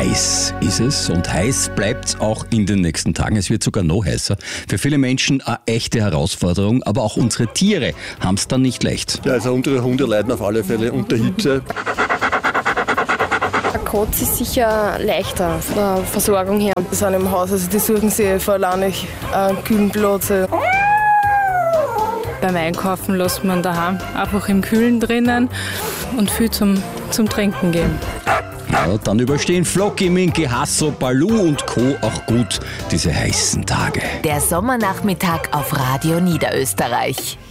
Heiß ist es und heiß bleibt es auch in den nächsten Tagen. Es wird sogar noch heißer. Für viele Menschen eine echte Herausforderung, aber auch unsere Tiere haben es dann nicht leicht. Ja, also unsere Hunde leiden auf alle Fälle unter Hitze. Ein Katz ist sicher leichter von der Versorgung her. Die sind im Haus, also die suchen sich vor alleine einen kühlen Platz. Beim Einkaufen lässt man daheim einfach im Kühlen drinnen und viel zum Trinken geben. Ja, dann überstehen Flocki, Minki, Hasso, Balu und Co. auch gut diese heißen Tage. Der Sommernachmittag auf Radio Niederösterreich.